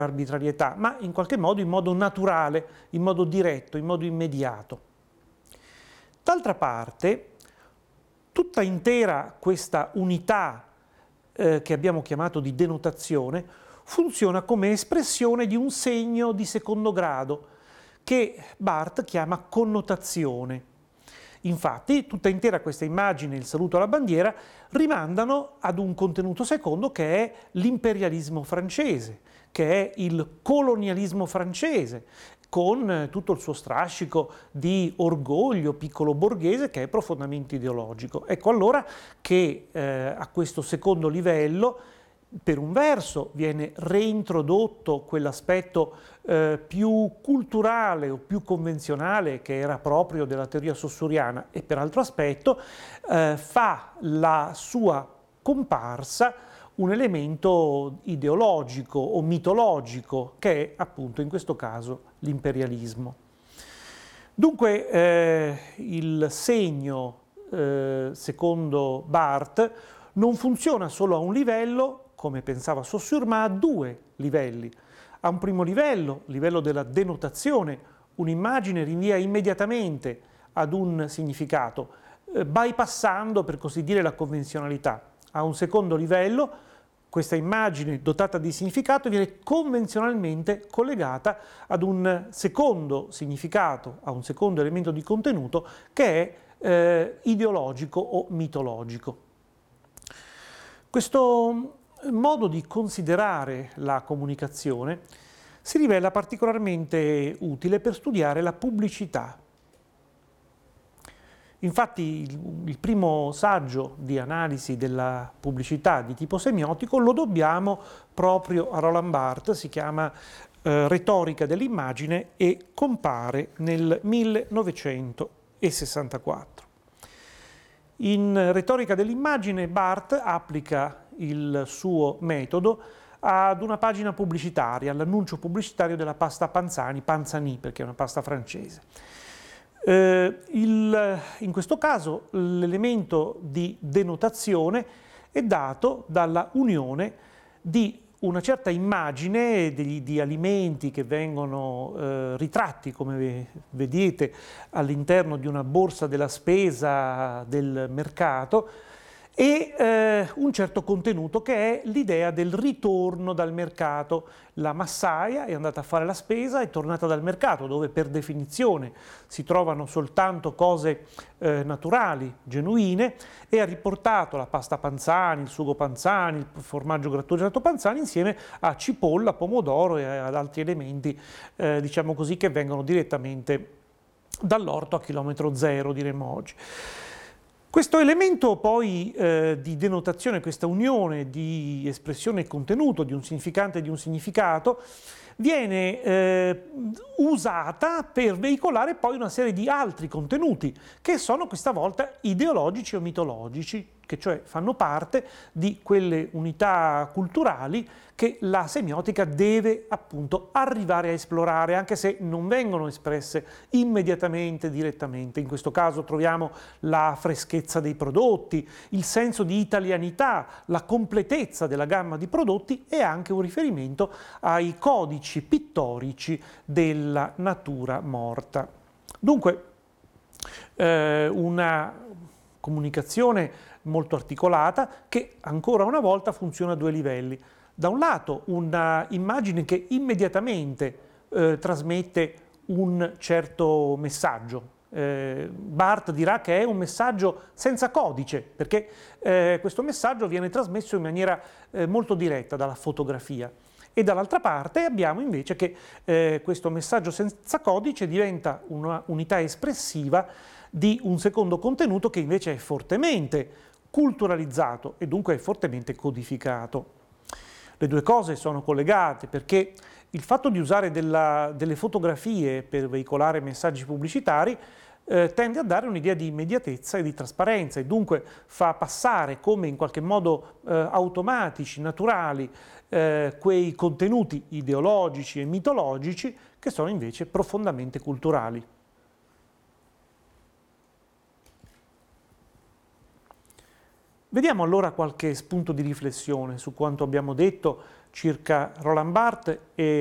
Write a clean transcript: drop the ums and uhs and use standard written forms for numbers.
arbitrarietà, ma in qualche modo in modo naturale, in modo diretto, in modo immediato. D'altra parte, tutta intera questa unità che abbiamo chiamato di denotazione funziona come espressione di un segno di secondo grado che Barthes chiama connotazione. Infatti, tutta intera questa immagine, il saluto alla bandiera, rimandano ad un contenuto secondo che è l'imperialismo francese, che è il colonialismo francese, con tutto il suo strascico di orgoglio piccolo borghese che è profondamente ideologico. Ecco allora che a questo secondo livello, per un verso viene reintrodotto quell'aspetto più culturale o più convenzionale che era proprio della teoria saussuriana e per altro aspetto fa la sua comparsa un elemento ideologico o mitologico che è appunto in questo caso l'imperialismo. Dunque il segno secondo Barthes non funziona solo a un livello, come pensava Saussure, ma a due livelli. A un primo livello, livello della denotazione, un'immagine rinvia immediatamente ad un significato, bypassando per così dire la convenzionalità. A un secondo livello, questa immagine dotata di significato viene convenzionalmente collegata ad un secondo significato, a un secondo elemento di contenuto che è ideologico o mitologico. Questo modo di considerare la comunicazione si rivela particolarmente utile per studiare la pubblicità. Infatti il primo saggio di analisi della pubblicità di tipo semiotico lo dobbiamo proprio a Roland Barthes, si chiama Retorica dell'immagine e compare nel 1964. In Retorica dell'immagine Barthes applica il suo metodo ad una pagina pubblicitaria, all'annuncio pubblicitario della pasta Panzani, Panzani perché è una pasta francese. In questo caso l'elemento di denotazione è dato dalla unione di una certa immagine di alimenti che vengono ritratti, come vedete, all'interno di una borsa della spesa del mercato e un certo contenuto che è l'idea del ritorno dal mercato. La massaia è andata a fare la spesa, è tornata dal mercato, dove per definizione si trovano soltanto cose naturali, genuine, e ha riportato la pasta Panzani, il sugo Panzani, il formaggio grattugiato Panzani insieme a cipolla, pomodoro e ad altri elementi, diciamo così, che vengono direttamente dall'orto a chilometro zero, diremmo oggi. Questo elemento poi di denotazione, questa unione di espressione e contenuto, di un significante e di un significato, viene usata per veicolare poi una serie di altri contenuti che sono questa volta ideologici o mitologici, che cioè fanno parte di quelle unità culturali che la semiotica deve appunto arrivare a esplorare, anche se non vengono espresse immediatamente, direttamente. In questo caso troviamo la freschezza dei prodotti, il senso di italianità, la completezza della gamma di prodotti e anche un riferimento ai codici pittorici della natura morta. Dunque, una comunicazione molto articolata che ancora una volta funziona a due livelli. Da un lato una immagine che immediatamente trasmette un certo messaggio. Barthes dirà che è un messaggio senza codice, perché questo messaggio viene trasmesso in maniera molto diretta dalla fotografia. E dall'altra parte abbiamo invece che questo messaggio senza codice diventa un'unità espressiva di un secondo contenuto che invece è fortemente culturalizzato e dunque è fortemente codificato. Le due cose sono collegate perché il fatto di usare delle fotografie per veicolare messaggi pubblicitari tende a dare un'idea di immediatezza e di trasparenza e dunque fa passare come in qualche modo automatici, naturali, quei contenuti ideologici e mitologici che sono invece profondamente culturali. Vediamo allora qualche spunto di riflessione su quanto abbiamo detto circa Roland Barthes e